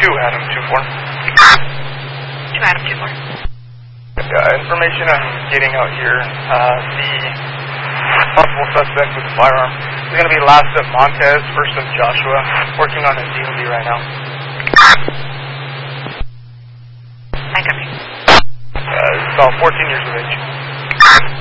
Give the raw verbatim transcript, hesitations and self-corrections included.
two Adam two four. two Adam two four. Yeah, information I'm getting out here, uh, the possible suspect with the firearm is going to be last of Montez, first of Joshua, working on his D M V right now. I got you. Uh, he's about fourteen years of age.